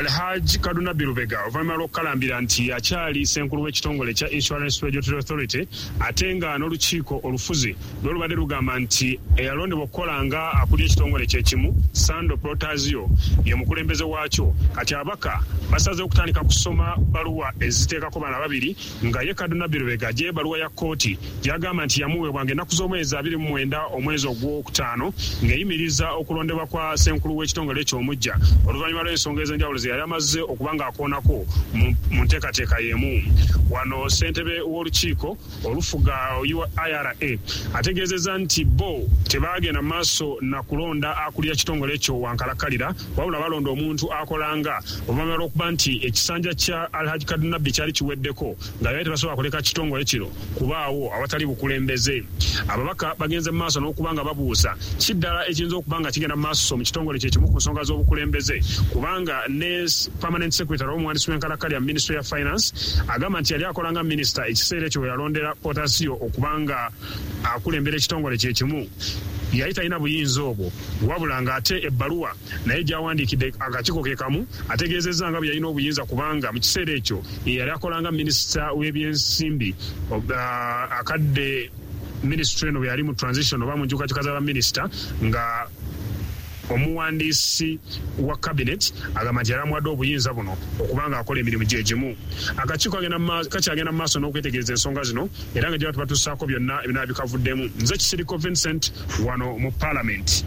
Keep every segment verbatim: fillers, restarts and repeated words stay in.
Alhaji Kaduna Birubega oluvannyuma lw'okukalambira nti akyali ssenkulu w'ekitongole kya Insurance Regulatory Authority ate nga n'olukiiko olufuzi lw'olubadde lugamba nti eyalondebwa okukola nga akulira ekitongole kyekimu Sando Protazio ye mukulembeze waakyo kati abaka basaze okutandika kusoma baluwa eziteekako bana babiri nga ye Kaduna Birubega gye baluwa ya kkooti gyagamba nti yamuweebwanga ennaku z'omwezi abiri mu mwenda omwezi ogwokutaano ng'eyimiriza okulondebwa kwa ssenkulu w'ekitongole eky'omujja oluvannyuma lw'ensonga ez'enjawulo ze yali amaze okuba ng'akoonako mu nteekateeka y'emu. Wano ssentebe w'olukiiko olufuga I R A ategeezezza nti bo tebaagenda maaso na kulonda akulira ekitongole ekyo wankalakkalira wabula balonda omuntu akolanga oluvannyuma lw'okuba nti ekisanja kya Alhaji Kaduna Birubega kyali kiweddeko nga yali tebasobola kuleka kitongole kino kubaawo awatali bukulembeze. Ababaka bagenze mu maaso n'okuba nga babuusa kiddala ekiyinza okuba nga kigenda mu maaso mu kitongole kyekimu ku nsonga z'obukulembeze kubanga ne permanent secretary w'omuwandiisi w'enkalakkalira mu Ministry ya Finance agamba nti yali akola nga minisita ekiseera ekyo we yalondera Potasio okuba nga akulembera ekitongole kyekimu yali talina buyinza obwo wabula ng'ate ebbaluwa naye gy'awandiikidde akakiiko ke kamu ategeezezza nga bwe yalina obuyinza kubanga mu kiseera ekyo yali akola nga minisita w'ebyensimbi akadde ministry eno bwe yali mu transition oba mu nkyukakyuka z'abaminisita nga omuwandiisi wa cabinet agamba nti yali amuwadde obuyinza buno okuba nga akola emirimu gye gimu. Akakiiko kakyagenda mu maaso n'okwetegereza ensonga zino era nga gye batusaako byonna ebinaba bikavuddemu. Nze Kisiriko Vincent wano mu Parliament.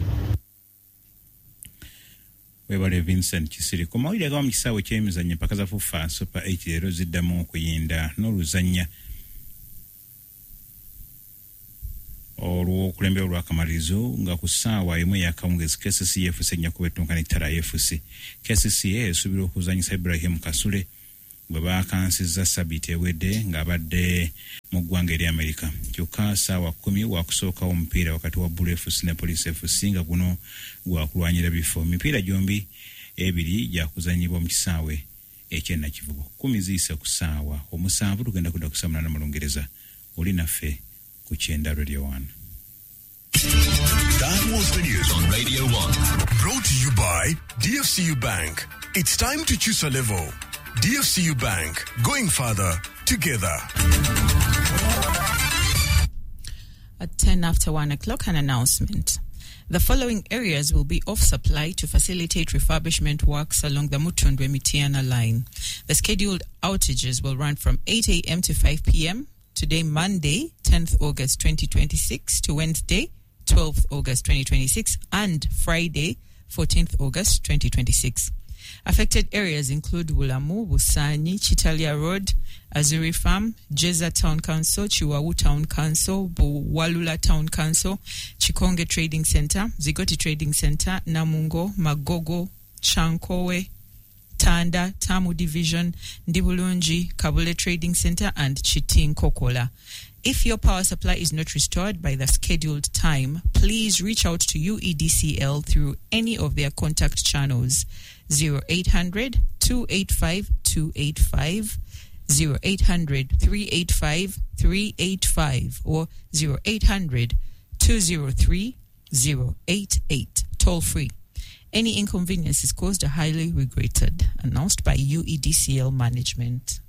Webale Vincent Kisiriko. Mawulire agaba mu kisaawe ky'emizannyo empaka za FUFA Super eight leero ziddamu okuyinda n'oluzannya olw'okulembera olw'akamalirizo nga ku ssaawa emu ey'akawungezi K C C A F C ejja kubettunkana ettala F C. K C C A esuubira okuzannyisa Ibrahim Kasule bwe baakansizza sabbiiti ewedde ng'abadde mu ggwanga eri Amerika. Kyokka ssaawa kkumi waakusookawo omupiira wakati wa Bull F C ne Police F C nga guno gwakulwanyira bifo. Emipiira gyombi ebiri gyakuzannyibwa mu kisaawe eky'ennakivubo. Kkumi ziyise ku ssaawa omusanvu tugenda kudda ku ssaawa munaana mu Lungereza. Oli naffe ku Kyenda Radio one. That was the news on Radio one. Brought to you by D F C U Bank. It's time to choose a level. D F C U Bank. Going further together. At ten after one o'clock, an announcement. The following areas will be off supply to facilitate refurbishment works along the Mutundwe-Mitiana line. The scheduled outages will run from eight a.m. to five p.m. Today, Monday, tenth August twenty twenty-six to Wednesday, twelfth August twenty twenty-six and Friday, fourteenth August twenty twenty-six. Affected areas include Wulamu, Busanyi, Chitalia Road, Azuri Farm, Jeza Town Council, Chiwawu Town Council, Buwalula Town Council, Chikonge Trading Center, Zigoti Trading Center, Namungo, Magogo, Chankowe, Tanda, Tamu Division, Ndibulunji, Kabule Trading Center, and Chitin Kokola. If your power supply is not restored by the scheduled time, please reach out to U E D C L through any of their contact channels: zero eight hundred, two eight five, two eight five, zero eight hundred, three eight five, three eight five, or zero eight hundred, two zero three, zero eight eight. Toll free. Any inconvenience is caused are highly regretted. Announced by U E D C L Management.